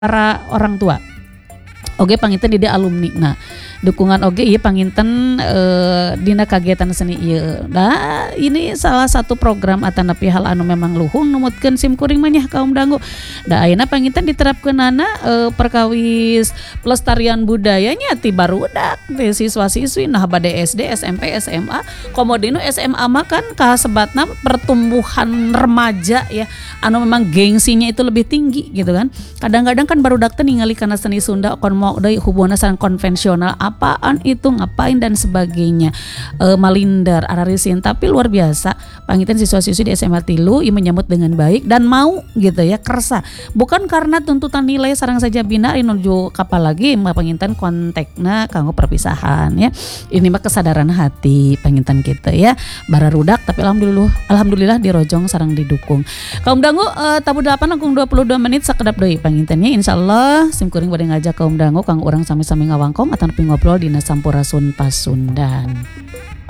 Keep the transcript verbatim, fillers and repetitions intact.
para orang tua. Oge panginten di alumni. Nah, dukungan oge ieu panginten e, dina kagiatan seni ieu. Nah, ini salah satu program atanapi hal anu memang luhung numutkeun sim kuring mah nya kaum dangu. Da ayeuna panginten diterapkeunana e, perkawis pelestarian budayanya ti barudak ti siswa-siswi nah bade S D, S M P, S M A. Komodino S M A mah kan kasebatna pertumbuhan remaja ya. Anu memang gengsinya itu lebih tinggi gitu kan. Kadang-kadang kan barudak teh ningali kana seni Sunda kon mau deui hubungan sareng konvensional apaan itu ngapain dan sebagainya. E, malindar ararisin tapi luar biasa panginten siswa-siswi di S M A tilu ieu menyambut dengan baik dan mau gitu ya kersa. Bukan karena tuntutan nilai sareng saja bina nuju kapal lagi mah panginten kontekna kanggo perpisahan ya. Ini mah kesadaran hati panginten kita ya. Bararudak tapi alhamdulillah alhamdulillah dirojong sareng didukung. Kaum dangu e, tabu delapan langkung dua puluh dua menit sakedap deui pangintennya insyaallah sim kuring bade ngajak kaum dangu kang urang sami-sami ngawangkong ataupun ngobrol dina Sampurasun Pasundan.